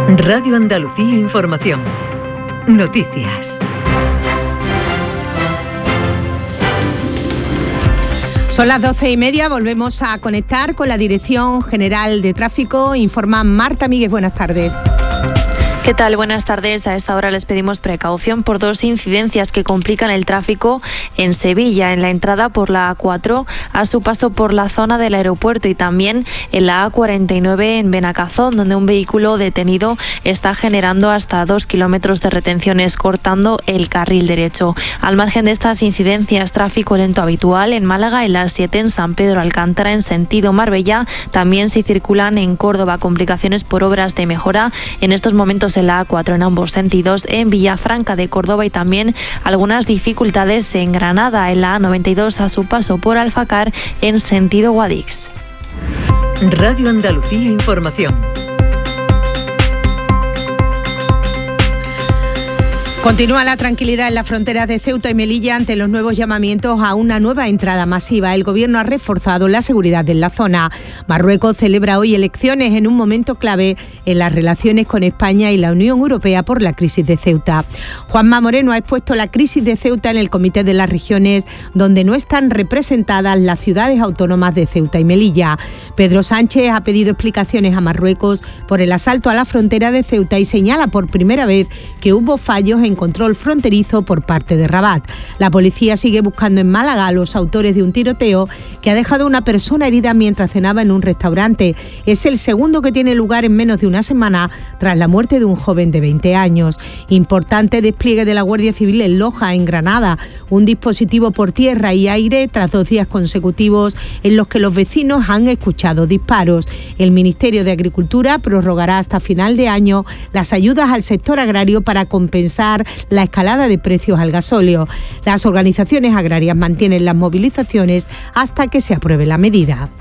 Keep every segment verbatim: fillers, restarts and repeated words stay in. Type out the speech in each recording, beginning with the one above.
Radio Andalucía Información. Noticias. Son las doce y media, volvemos a conectar con la Dirección General de Tráfico. Informa Marta Míguez, buenas tardes. ¿Qué tal? Buenas tardes. A esta hora les pedimos precaución por dos incidencias que complican el tráfico en Sevilla, en la entrada por la A cuatro a su paso por la zona del aeropuerto y también en la A cuarenta y nueve en Benacazón, donde un vehículo detenido está generando hasta dos kilómetros de retenciones cortando el carril derecho. Al margen de estas incidencias, tráfico lento habitual en Málaga, en la siete en San Pedro Alcántara en sentido Marbella. También se circulan en Córdoba complicaciones por obras de mejora en estos momentos en la A cuatro en ambos sentidos, en Villafranca de Córdoba, y también algunas dificultades en Granada, en la A noventa y dos a su paso por Alfacar en sentido Guadix. Radio Andalucía Información. Continúa la tranquilidad en las fronteras de Ceuta y Melilla ante los nuevos llamamientos a una nueva entrada masiva. El Gobierno ha reforzado la seguridad en la zona. Marruecos celebra hoy elecciones en un momento clave en las relaciones con España y la Unión Europea por la crisis de Ceuta. Juanma Moreno ha expuesto la crisis de Ceuta en el Comité de las Regiones, donde no están representadas las ciudades autónomas de Ceuta y Melilla. Pedro Sánchez ha pedido explicaciones a Marruecos por el asalto a la frontera de Ceuta y señala por primera vez que hubo fallos en en control fronterizo por parte de Rabat. La policía sigue buscando en Málaga a los autores de un tiroteo que ha dejado a una persona herida mientras cenaba en un restaurante. Es el segundo que tiene lugar en menos de una semana tras la muerte de un joven de veinte años. Importante despliegue de la Guardia Civil en Loja, en Granada. Un dispositivo por tierra y aire tras dos días consecutivos en los que los vecinos han escuchado disparos. El Ministerio de Agricultura prorrogará hasta final de año las ayudas al sector agrario para compensar la escalada de precios al gasóleo. Las organizaciones agrarias mantienen las movilizaciones hasta que se apruebe la medida.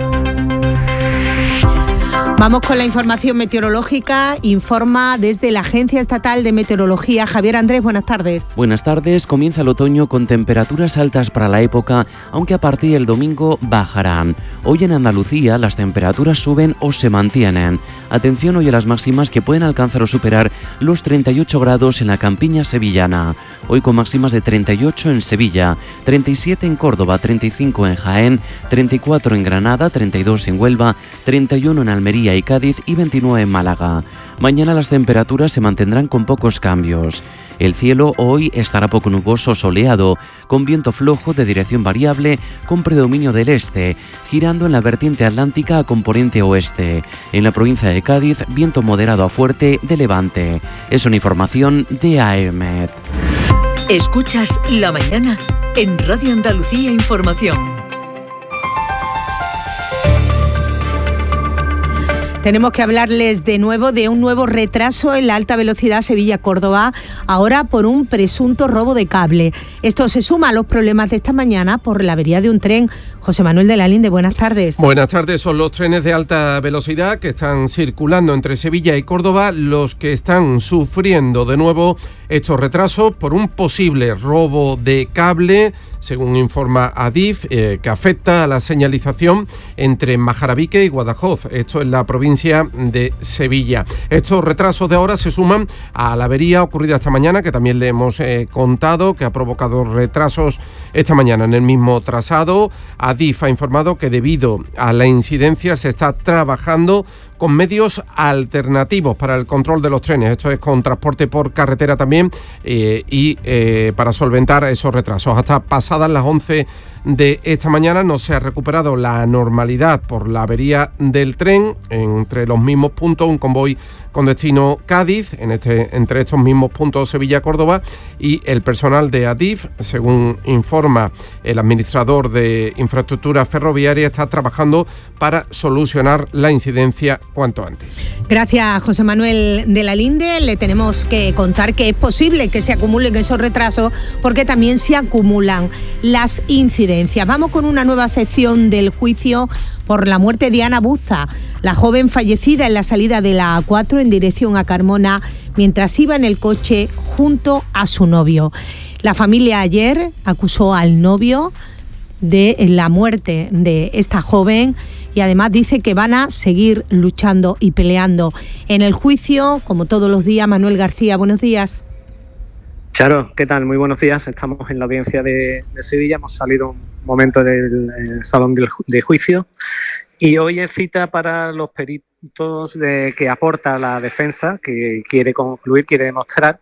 Vamos con la información meteorológica. Informa desde la Agencia Estatal de Meteorología Javier Andrés, buenas tardes. Buenas tardes. Comienza el otoño con temperaturas altas para la época, aunque a partir del domingo bajarán. Hoy en Andalucía las temperaturas suben o se mantienen. Atención hoy a las máximas que pueden alcanzar o superar los treinta y ocho grados en la campiña sevillana. Hoy con máximas de treinta y ocho en Sevilla, treinta y siete en Córdoba, treinta y cinco en Jaén, treinta y cuatro en Granada, treinta y dos en Huelva, treinta y uno en Almería y Cádiz y veintinueve en Málaga. Mañana las temperaturas se mantendrán con pocos cambios. El cielo hoy estará poco nuboso, soleado, con viento flojo de dirección variable, con predominio del este, girando en la vertiente atlántica a componente oeste. En la provincia de Cádiz, viento moderado a fuerte de levante. Es una información de A E M E T. Escuchas La Mañana en Radio Andalucía Información. Tenemos que hablarles de nuevo de un nuevo retraso en la alta velocidad Sevilla-Córdoba, ahora por un presunto robo de cable. Esto se suma a los problemas de esta mañana por la avería de un tren. José Manuel de la Linde, buenas tardes. Buenas tardes. Son los trenes de alta velocidad que están circulando entre Sevilla y Córdoba los que están sufriendo de nuevo estos retrasos por un posible robo de cable, según informa Adif, eh, que afecta a la señalización entre Majarabique y Guadajoz, esto en la provincia de Sevilla. Estos retrasos de ahora se suman a la avería ocurrida esta mañana, que también le hemos eh, contado, que ha provocado retrasos esta mañana en el mismo trazado. Adif ha informado que debido a la incidencia se está trabajando con medios alternativos para el control de los trenes, esto es con transporte por carretera también, eh, y eh, para solventar esos retrasos. Hasta pasadas las once de esta mañana no se ha recuperado la normalidad por la avería del tren entre los mismos puntos, un convoy con destino Cádiz, en este, entre estos mismos puntos Sevilla-Córdoba, y el personal de Adif, según informa el administrador de infraestructura ferroviaria, está trabajando para solucionar la incidencia cuanto antes. Gracias, José Manuel de la Linde. Le tenemos que contar que es posible que se acumulen esos retrasos porque también se acumulan las incidencias. Vamos con una nueva sección del juicio por la muerte de Ana Buza, la joven fallecida en la salida de la A cuatro en dirección a Carmona mientras iba en el coche junto a su novio. La familia ayer acusó al novio de la muerte de esta joven y además dice que van a seguir luchando y peleando. En el juicio, como todos los días, Manuel García, buenos días. Charo, ¿qué tal? Muy buenos días. Estamos en la audiencia de, de Sevilla, hemos salido un momento del eh, salón del, de juicio y hoy es cita para los peritos de, que aporta la defensa, que quiere concluir, quiere demostrar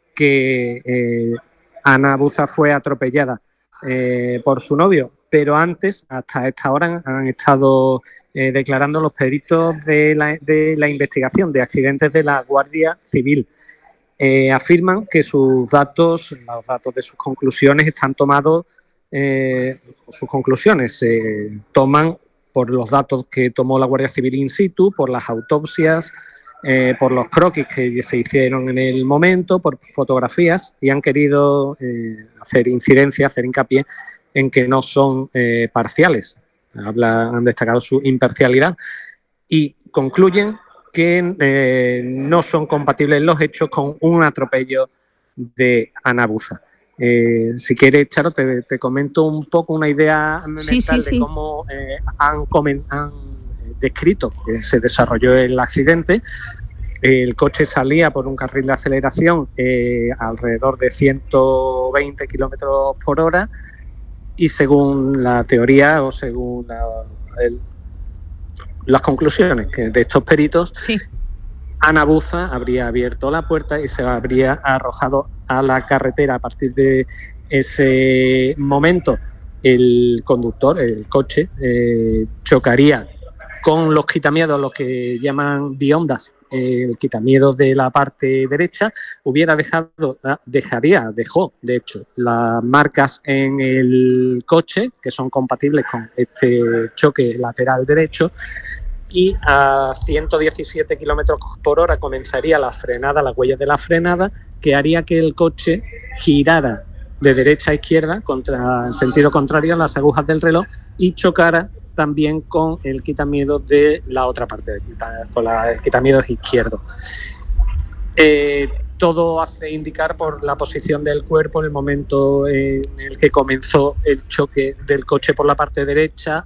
que eh, Ana Buza fue atropellada eh, por su novio, pero antes, hasta esta hora, han estado eh, declarando los peritos de la, de la investigación de accidentes de la Guardia Civil. Eh, afirman que sus datos, los datos de sus conclusiones están tomados, eh, sus conclusiones se toman por los datos que tomó la Guardia Civil in situ, por las autopsias, eh, por los croquis que se hicieron en el momento, por fotografías, y han querido eh, hacer incidencia, hacer hincapié en que no son eh, parciales. Habla, han destacado su imparcialidad y concluyen que eh, no son compatibles los hechos con un atropello de Ana Buza. Eh, si quieres, Charo, te, te comento un poco una idea sí, mental sí, de sí. cómo eh, han, comen, han descrito que se desarrolló el accidente. El coche salía por un carril de aceleración eh, alrededor de ciento veinte kilómetros por hora y según la teoría o según la, el, las conclusiones que de estos peritos, sí. Ana Buza habría abierto la puerta y se habría arrojado a la carretera. A partir de ese momento, el conductor, el coche, eh, chocaría con los quitamiedos, los que llaman biondas, eh, el quitamiedo de la parte derecha, hubiera dejado, dejaría, dejó, de hecho, las marcas en el coche, que son compatibles con este choque lateral derecho, y a ciento diecisiete kilómetros por hora comenzaría la frenada, las huellas de la frenada, que haría que el coche girara de derecha a izquierda, contra, en sentido contrario a las agujas del reloj, y chocara también con el quitamiedo de la otra parte, con la, el quitamiento izquierdo. Eh, todo hace indicar por la posición del cuerpo en el momento en el que comenzó el choque del coche por la parte derecha,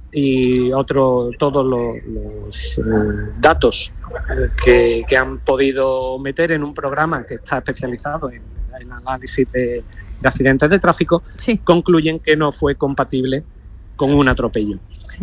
y otro, todos los, los eh, datos eh, que, que han podido meter en un programa que está especializado en el análisis de, de accidentes de tráfico, sí. Concluyen que no fue compatible con un atropello.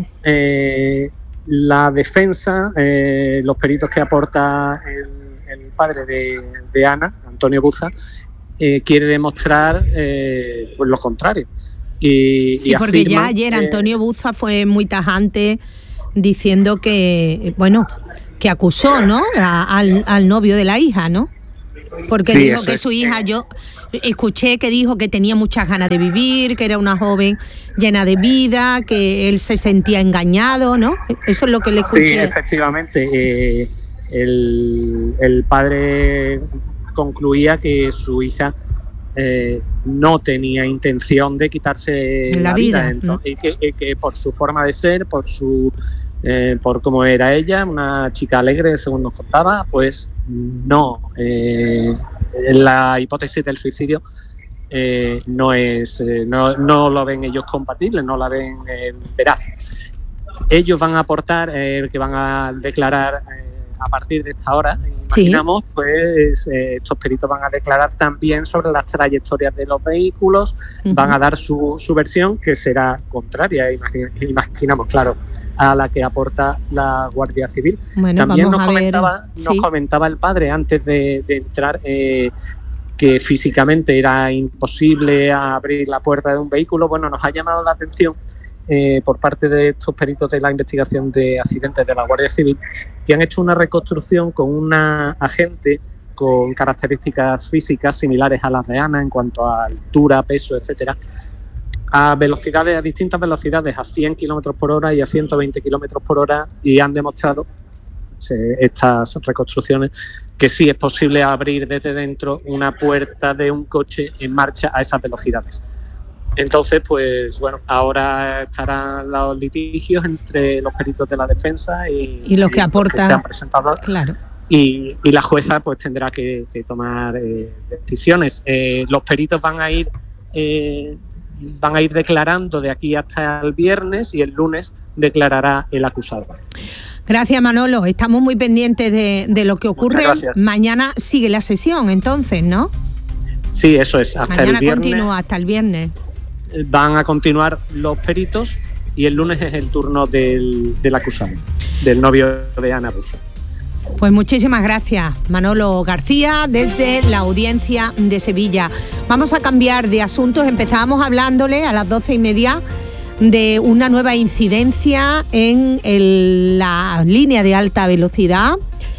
Eh, la defensa, eh, los peritos que aporta el, el padre de, de Ana, Antonio Buza, eh, quiere demostrar eh, pues lo contrario. Y, sí, y porque afirma, ya ayer eh, Antonio Buza fue muy tajante diciendo que, bueno, que acusó, ¿no?, a, al, al novio de la hija, ¿no? Porque sí, dijo que es, su hija, yo escuché que dijo que tenía muchas ganas de vivir, que era una joven llena de vida, que él se sentía engañado, ¿no? Eso es lo que le escuché. Sí, efectivamente. Eh, el, el padre concluía que su hija Eh, no tenía intención de quitarse la, la vida, vida entonces, y, que, y que por su forma de ser, por su eh, por cómo era ella, una chica alegre según nos contaba, pues no, eh, la hipótesis del suicidio eh, no es eh, no, no lo ven ellos compatible, no la ven eh, veraz. Ellos van a aportar, eh, que van a declarar eh, a partir de esta hora, imaginamos, sí. pues eh, estos peritos van a declarar también sobre las trayectorias de los vehículos, uh-huh. van a dar su, su versión, que será contraria, imagin- imaginamos, claro, a la que aporta la Guardia Civil. Bueno, también vamos nos, a comentaba, ver, nos sí. comentaba el padre antes de, de entrar eh, que físicamente era imposible abrir la puerta de un vehículo. Bueno, nos ha llamado la atención Eh, por parte de estos peritos de la investigación de accidentes de la Guardia Civil, que han hecho una reconstrucción con una agente con características físicas similares a las de Ana en cuanto a altura, peso, etcétera, a velocidades, a distintas velocidades, a cien kilómetros por hora y a ciento veinte kilómetros por hora, y han demostrado se, estas reconstrucciones que sí es posible abrir desde dentro una puerta de un coche en marcha a esas velocidades. Entonces, pues bueno, ahora estarán los litigios entre los peritos de la defensa y, y los que y aportan, los que se han presentado. Claro. Y, y la jueza pues tendrá que, que tomar eh, decisiones. Eh, los peritos van a ir eh, van a ir declarando de aquí hasta el viernes y el lunes declarará el acusado. Gracias, Manolo. Estamos muy pendientes de, de lo que ocurre. Mañana sigue la sesión, entonces, ¿no? Sí, eso es. Hasta Mañana el viernes. continúa, hasta el viernes. Van a continuar los peritos y el lunes es el turno del, del acusado, del novio de Ana Busa. Pues muchísimas gracias, Manolo García, desde la Audiencia de Sevilla. Vamos a cambiar de asuntos. Empezábamos hablándole a las doce y media de una nueva incidencia en el, la línea de alta velocidad.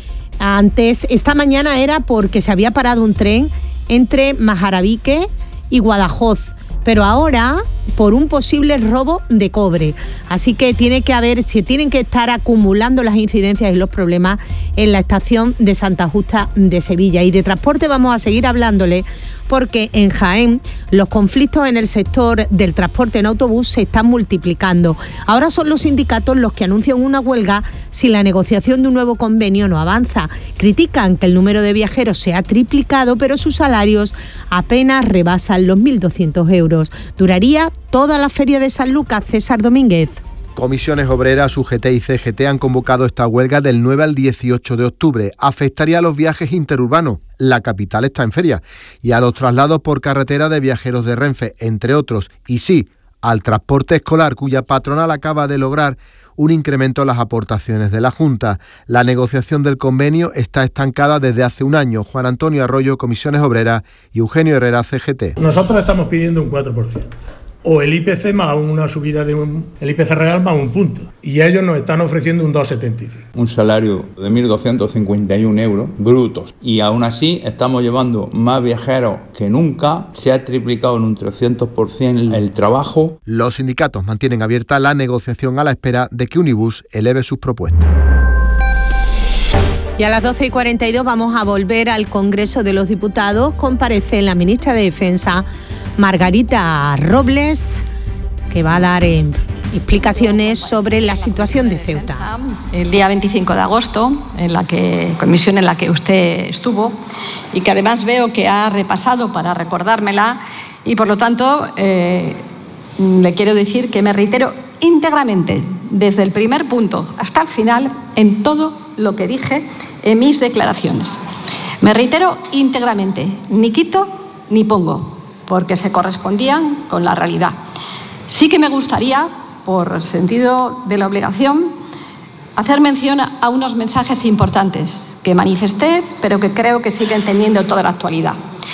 Antes, esta mañana era porque se había parado un tren entre Majarabique y Guadajoz, pero ahora por un posible robo de cobre. Así que tiene que haber, se tienen que estar acumulando las incidencias y los problemas en la estación de Santa Justa de Sevilla. Y de transporte vamos a seguir hablándole, porque en Jaén los conflictos en el sector del transporte en autobús se están multiplicando. Ahora son los sindicatos los que anuncian una huelga si la negociación de un nuevo convenio no avanza. Critican que el número de viajeros se ha triplicado, pero sus salarios apenas rebasan los mil doscientos euros. Duraría toda la feria de San Lucas. César Domínguez. Comisiones Obreras, U G T y C G T han convocado esta huelga del nueve al dieciocho de octubre. Afectaría a los viajes interurbanos, la capital está en feria, y a los traslados por carretera de viajeros de Renfe, entre otros. Y sí, al transporte escolar, cuya patronal acaba de lograr un incremento en las aportaciones de la Junta. La negociación del convenio está estancada desde hace un año. Juan Antonio Arroyo, Comisiones Obreras, y Eugenio Herrera, C G T. Nosotros estamos pidiendo un cuatro por ciento. O el I P C más una subida de un, el I P C real más un punto. Y ellos nos están ofreciendo un dos coma setenta y cinco. Un salario de mil doscientos cincuenta y uno euros brutos. Y aún así estamos llevando más viajeros que nunca. Se ha triplicado en un trescientos por ciento el trabajo. Los sindicatos mantienen abierta la negociación a la espera de que Unibus eleve sus propuestas. Y a las doce y cuarenta y dos vamos a volver al Congreso de los Diputados. Comparece la ministra de Defensa, Margarita Robles, que va a dar eh, explicaciones sobre la situación de Ceuta. El día veinticinco de agosto, en la que, comisión en la que usted estuvo, y que además veo que ha repasado para recordármela, y por lo tanto eh, le quiero decir que me reitero íntegramente, desde el primer punto hasta el final, en todo lo que dije en mis declaraciones. Me reitero íntegramente, ni quito ni pongo, porque se correspondían con la realidad. Sí que me gustaría, por sentido de la obligación, hacer mención a unos mensajes importantes que manifesté, pero que creo que siguen teniendo toda la actualidad.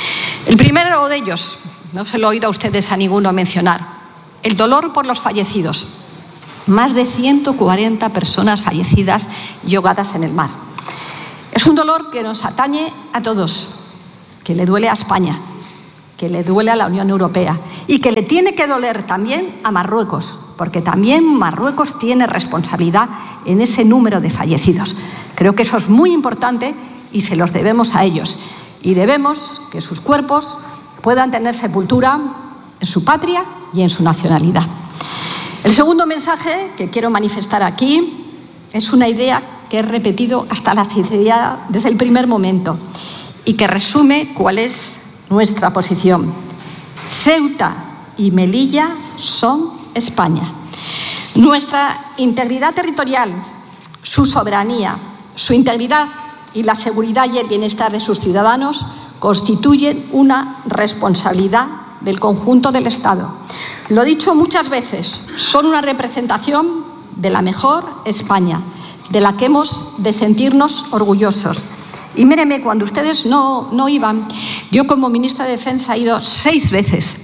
El primero de ellos, no se lo he oído a ustedes a ninguno mencionar, el dolor por los fallecidos. Más de ciento cuarenta personas fallecidas y ahogadas en el mar. Es un dolor que nos atañe a todos, que le duele a España, que le duele a la Unión Europea y que le tiene que doler también a Marruecos, porque también Marruecos tiene responsabilidad en ese número de fallecidos. Creo que eso es muy importante y se los debemos a ellos. Y debemos que sus cuerpos puedan tener sepultura en su patria y en su nacionalidad. El segundo mensaje que quiero manifestar aquí es una idea que he repetido hasta la saciedad desde el primer momento y que resume cuál es nuestra posición. Ceuta y Melilla son España. Nuestra integridad territorial, su soberanía, su integridad y la seguridad y el bienestar de sus ciudadanos constituyen una responsabilidad del conjunto del Estado. Lo he dicho muchas veces, son una representación de la mejor España, de la que hemos de sentirnos orgullosos. Y míreme, cuando ustedes no, no iban, yo como ministra de Defensa he ido seis veces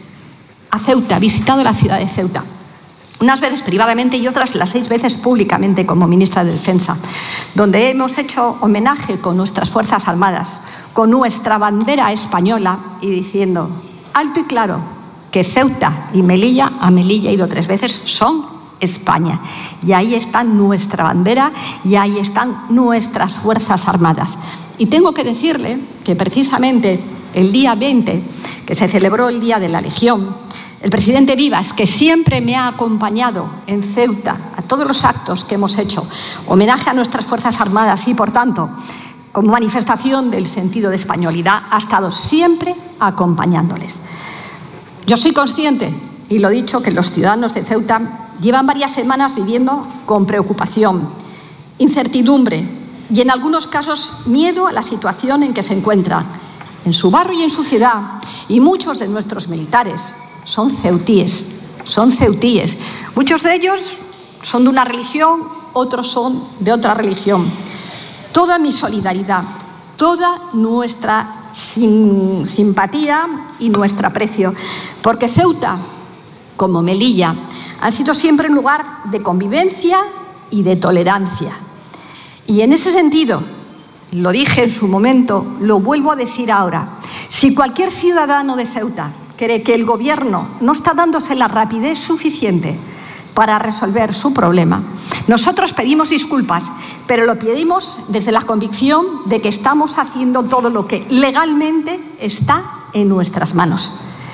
a Ceuta, he visitado la ciudad de Ceuta. Unas veces privadamente y otras las seis veces públicamente como ministra de Defensa, donde hemos hecho homenaje con nuestras Fuerzas Armadas, con nuestra bandera española y diciendo alto y claro que Ceuta y Melilla, a Melilla he ido tres veces, son España. Y ahí está nuestra bandera y ahí están nuestras Fuerzas Armadas. Y tengo que decirle que precisamente el día veinte, que se celebró el Día de la Legión, el presidente Vivas, que siempre me ha acompañado en Ceuta a todos los actos que hemos hecho, homenaje a nuestras Fuerzas Armadas y, por tanto, como manifestación del sentido de españolidad, ha estado siempre acompañándoles. Yo soy consciente y lo dicho, que los ciudadanos de Ceuta llevan varias semanas viviendo con preocupación, incertidumbre y en algunos casos miedo a la situación en que se encuentran en su barrio y en su ciudad. Y muchos de nuestros militares son ceutíes, son ceutíes. Muchos de ellos son de una religión, otros son de otra religión. Toda mi solidaridad, toda nuestra sim- simpatía y nuestro aprecio, porque Ceuta, como Melilla, han sido siempre un lugar de convivencia y de tolerancia. Y en ese sentido, lo dije en su momento, lo vuelvo a decir ahora, si cualquier ciudadano de Ceuta cree que el Gobierno no está dándose la rapidez suficiente para resolver su problema, nosotros pedimos disculpas, pero lo pedimos desde la convicción de que estamos haciendo todo lo que legalmente está en nuestras manos.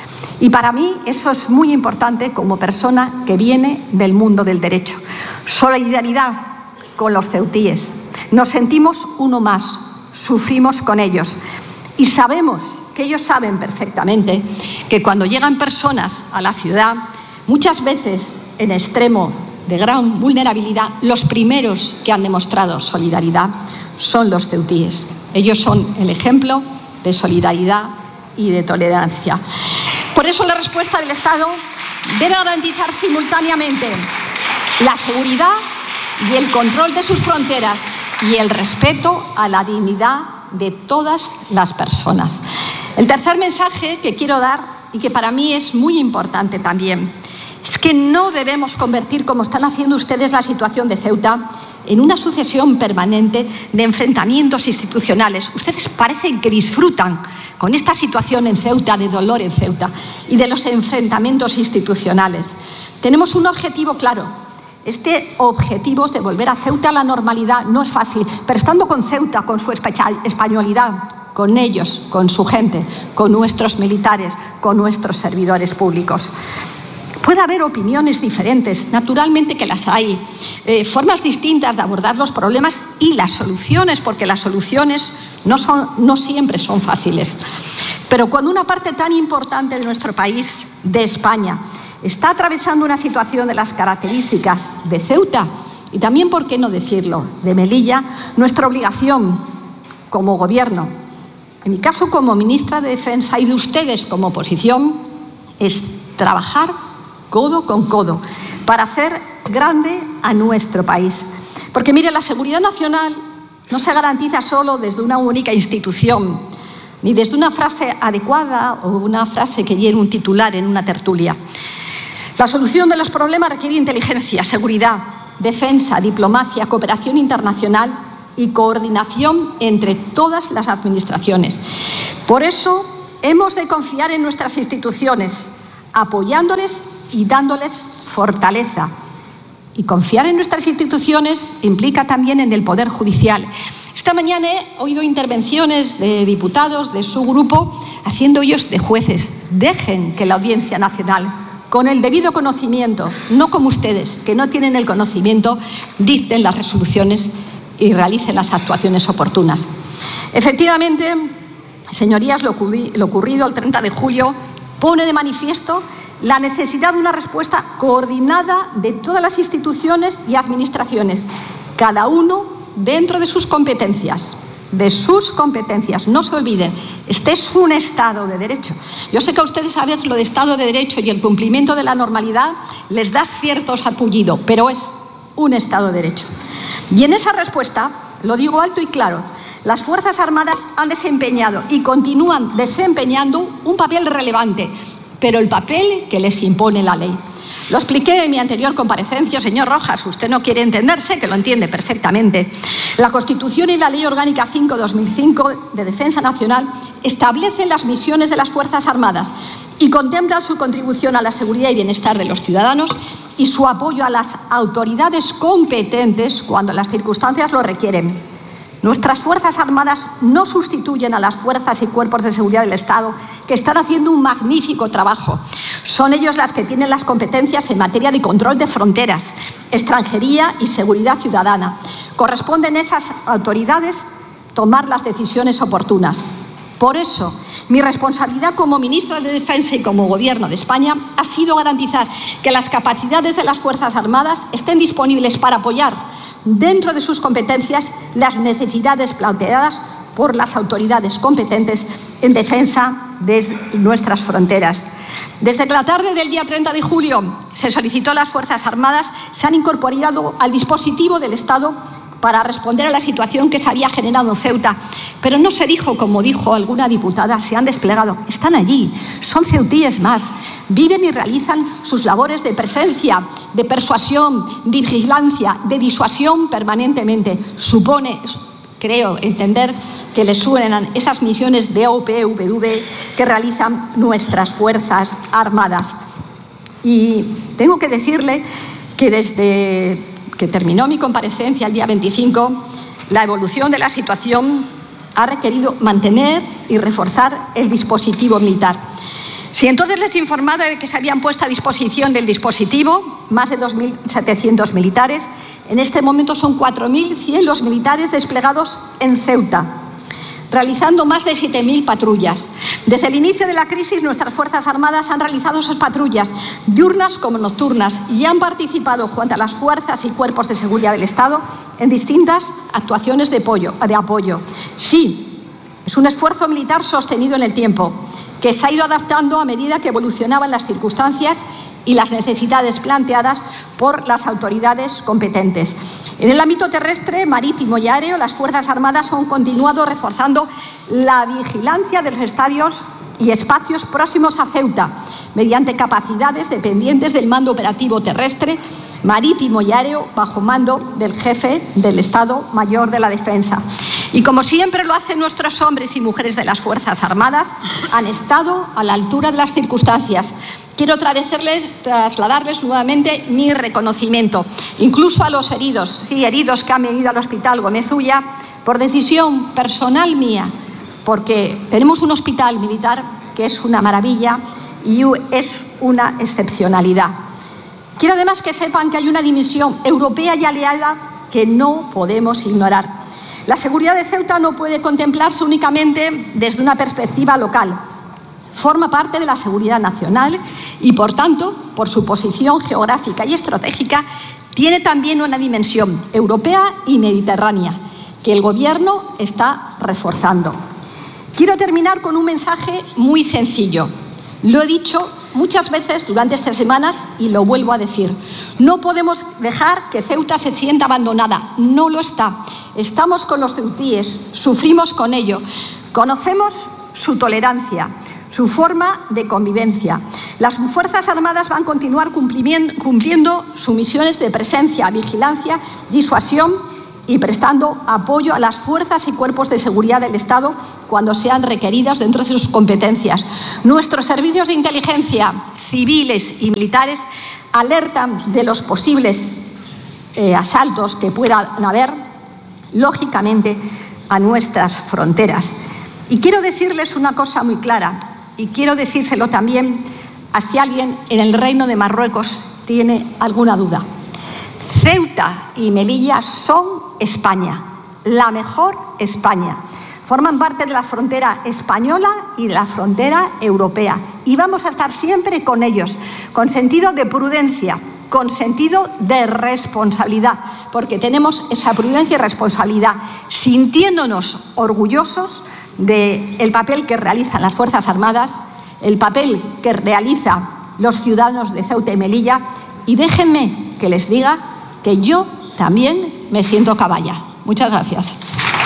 Y para mí eso es muy importante como persona que viene del mundo del derecho. Solidaridad con los ceutíes. Nos sentimos uno más, sufrimos con ellos y sabemos que ellos saben perfectamente que cuando llegan personas a la ciudad, muchas veces en extremo de gran vulnerabilidad, los primeros que han demostrado solidaridad son los ceutíes. Ellos son el ejemplo de solidaridad y de tolerancia. Por eso la respuesta del Estado debe garantizar simultáneamente la seguridad y el control de sus fronteras y el respeto a la dignidad de todas las personas. El tercer mensaje que quiero dar y que para mí es muy importante también es que no debemos convertir, como están haciendo ustedes, la situación de Ceuta en una sucesión permanente de enfrentamientos institucionales. Ustedes parecen que disfrutan con esta situación en Ceuta, de dolor en Ceuta y de los enfrentamientos institucionales. Tenemos un objetivo claro. Este objetivo es de volver a Ceuta a la normalidad. No es fácil, pero estando con Ceuta, con su españolidad, con ellos, con su gente, con nuestros militares, con nuestros servidores públicos. Puede haber opiniones diferentes, naturalmente que las hay, eh, formas distintas de abordar los problemas y las soluciones, porque las soluciones no, son, no siempre son fáciles. Pero cuando una parte tan importante de nuestro país, de España, está atravesando una situación de las características de Ceuta y también, ¿por qué no decirlo?, de Melilla, nuestra obligación como Gobierno, en mi caso como ministra de Defensa y de ustedes como oposición, es trabajar codo con codo para hacer grande a nuestro país. Porque mire, la seguridad nacional no se garantiza solo desde una única institución, ni desde una frase adecuada o una frase que lleve un titular en una tertulia. La solución de los problemas requiere inteligencia, seguridad, defensa, diplomacia, cooperación internacional y coordinación entre todas las administraciones. Por eso hemos de confiar en nuestras instituciones, apoyándoles y dándoles fortaleza. Y confiar en nuestras instituciones implica también en el Poder Judicial. Esta mañana he oído intervenciones de diputados de su grupo haciendo ellos de jueces. Dejen que la Audiencia Nacional, con el debido conocimiento, no como ustedes, que no tienen el conocimiento, dicten las resoluciones y realicen las actuaciones oportunas. Efectivamente, señorías, lo ocurrido el treinta de julio pone de manifiesto la necesidad de una respuesta coordinada de todas las instituciones y administraciones, cada uno dentro de sus competencias, de sus competencias. No se olviden, este es un Estado de Derecho. Yo sé que a ustedes a veces lo de Estado de Derecho y el cumplimiento de la normalidad les da cierto sarpullido, pero es un Estado de Derecho. Y en esa respuesta, lo digo alto y claro, las Fuerzas Armadas han desempeñado y continúan desempeñando un papel relevante, pero el papel que les impone la ley. Lo expliqué en mi anterior comparecencia, señor Rojas, usted no quiere entenderse, que lo entiende perfectamente. La Constitución y la Ley Orgánica cinco barra dos mil cinco de Defensa Nacional establecen las misiones de las Fuerzas Armadas y contemplan su contribución a la seguridad y bienestar de los ciudadanos y su apoyo a las autoridades competentes cuando las circunstancias lo requieren. Nuestras Fuerzas Armadas no sustituyen a las fuerzas y cuerpos de seguridad del Estado, que están haciendo un magnífico trabajo. Son ellos las que tienen las competencias en materia de control de fronteras, extranjería y seguridad ciudadana. Corresponden a esas autoridades tomar las decisiones oportunas. Por eso, Mi responsabilidad como ministra de Defensa y como Gobierno de España ha sido garantizar que las capacidades de las Fuerzas Armadas estén disponibles para apoyar, dentro de sus competencias, las necesidades planteadas por las autoridades competentes en defensa de nuestras fronteras. Desde la tarde del día treinta de julio se solicitó a las Fuerzas Armadas, se han incorporado al dispositivo del Estado para responder a la situación que se había generado en Ceuta. Pero no se dijo, como dijo alguna diputada, se han desplegado. Están allí, son ceutíes más. Viven y realizan sus labores de presencia, de persuasión, de vigilancia, de disuasión permanentemente. Supone, creo entender, que les suenan esas misiones de O P V V que realizan nuestras Fuerzas Armadas. Y tengo que decirle que desde que terminó mi comparecencia el día veinticinco, la evolución de la situación ha requerido mantener y reforzar el dispositivo militar. Si entonces les informaba de que se habían puesto a disposición del dispositivo más de dos mil setecientos militares, en este momento son cuatro mil cien los militares desplegados en Ceuta, realizando más de siete mil patrullas. Desde el inicio de la crisis, nuestras Fuerzas Armadas han realizado esas patrullas, diurnas como nocturnas, y han participado junto a las fuerzas y cuerpos de seguridad del Estado en distintas actuaciones de apoyo. De apoyo. Sí, es un esfuerzo militar sostenido en el tiempo, que se ha ido adaptando a medida que evolucionaban las circunstancias y las necesidades planteadas por las autoridades competentes. En el ámbito terrestre, marítimo y aéreo, las Fuerzas Armadas han continuado reforzando la vigilancia de los estadios y espacios próximos a Ceuta, mediante capacidades dependientes del mando operativo terrestre, marítimo y aéreo, bajo mando del jefe del Estado Mayor de la Defensa. Y como siempre lo hacen nuestros hombres y mujeres de las Fuerzas Armadas, han estado a la altura de las circunstancias. Quiero trasladarles nuevamente mi reconocimiento, incluso a los heridos, sí, heridos que han venido al Hospital Gómez Ulla, por decisión personal mía, porque tenemos un hospital militar que es una maravilla y es una excepcionalidad. Quiero además que sepan que hay una dimensión europea y aliada que no podemos ignorar. La seguridad de Ceuta no puede contemplarse únicamente desde una perspectiva local. Forma parte de la seguridad nacional y, por tanto, por su posición geográfica y estratégica, tiene también una dimensión europea y mediterránea que el Gobierno está reforzando. Quiero terminar con un mensaje muy sencillo. Lo he dicho muchas veces durante estas semanas y lo vuelvo a decir. No podemos dejar que Ceuta se sienta abandonada. No lo está. Estamos con los ceutíes, sufrimos con ello, conocemos su tolerancia, su forma de convivencia. Las Fuerzas Armadas van a continuar cumpliendo sus misiones de presencia, vigilancia, disuasión y prestando apoyo a las fuerzas y cuerpos de seguridad del Estado cuando sean requeridas dentro de sus competencias. Nuestros servicios de inteligencia, civiles y militares, alertan de los posibles eh, asaltos que puedan haber, lógicamente, a nuestras fronteras. Y quiero decirles una cosa muy clara, y quiero decírselo también a si alguien en el Reino de Marruecos tiene alguna duda. Ceuta y Melilla son España, la mejor España. Forman parte de la frontera española y de la frontera europea. Y vamos a estar siempre con ellos, con sentido de prudencia, con sentido de responsabilidad, porque tenemos esa prudencia y responsabilidad, sintiéndonos orgullosos del papel que realizan las Fuerzas Armadas, el papel que realizan los ciudadanos de Ceuta y Melilla, y déjenme que les diga que yo también me siento caballa. Muchas gracias.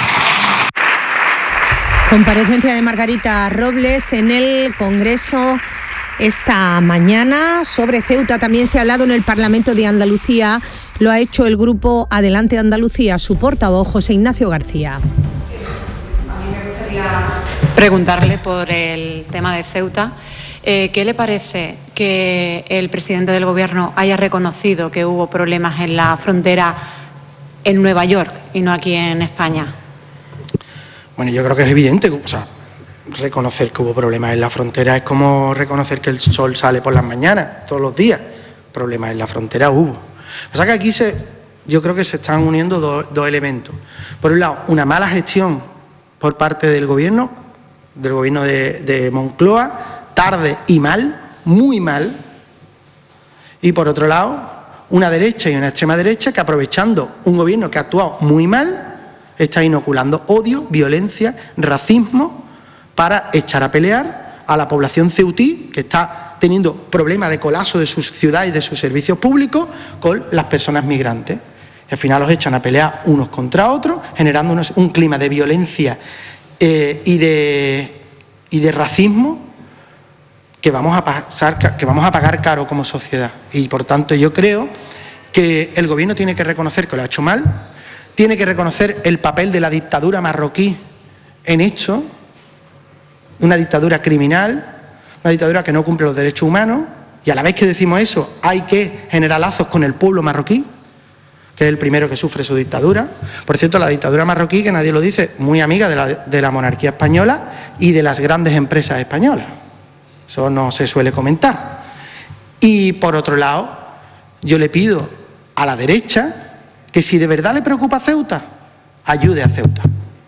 Comparecencia de Margarita Robles en el Congreso esta mañana. Sobre Ceuta también se ha hablado en el Parlamento de Andalucía. Lo ha hecho el grupo Adelante Andalucía, su portavoz José Ignacio García. A mí me gustaría preguntarle por el tema de Ceuta. Eh, ¿Qué le parece que el presidente del Gobierno haya reconocido que hubo problemas en la frontera en Nueva York y no aquí en España? Bueno, yo creo que es evidente, o sea, reconocer que hubo problemas en la frontera es como reconocer que el sol sale por las mañanas, todos los días. Problemas en la frontera hubo. O sea que aquí se, yo creo que se están uniendo dos, dos elementos. Por un lado, una mala gestión por parte del Gobierno del gobierno de, de Moncloa, tarde y mal, muy mal. Y por otro lado, una derecha y una extrema derecha que, aprovechando un gobierno que ha actuado muy mal, está inoculando odio, violencia, racismo para echar a pelear a la población ceutí, que está teniendo problemas de colapso de su ciudad y de sus servicios públicos, con las personas migrantes. Y al final los echan a pelear unos contra otros, generando unos, un clima de violencia eh, y, de, y de racismo que vamos a pasar, que vamos a pagar caro como sociedad. Y por tanto yo creo que el gobierno tiene que reconocer que lo ha hecho mal, tiene que reconocer el papel de la dictadura marroquí en esto, una dictadura criminal, una dictadura que no cumple los derechos humanos, y a la vez que decimos eso hay que generar lazos con el pueblo marroquí, que es el primero que sufre su dictadura. Por cierto, la dictadura marroquí, que nadie lo dice, muy amiga de la, de la monarquía española y de las grandes empresas españolas. Eso no se suele comentar. Y por otro lado, yo le pido a la derecha que, si de verdad le preocupa Ceuta, ayude a Ceuta.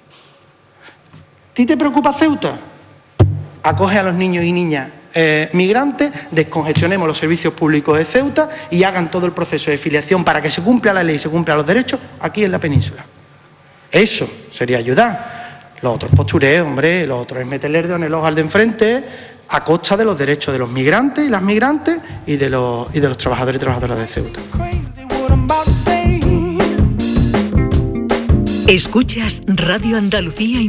¿A ti te preocupa Ceuta? Acoge a los niños y niñas eh, migrantes, descongestionemos los servicios públicos de Ceuta y hagan todo el proceso de filiación para que se cumpla la ley y se cumplan los derechos aquí en la península. Eso sería ayudar. Los otros postureos, hombre, los otros es meterle el dedo en el ojo al de enfrente a costa de los derechos de los migrantes y las migrantes y de los, y de los trabajadores y trabajadoras de Ceuta. Escuchas Radio Andalucía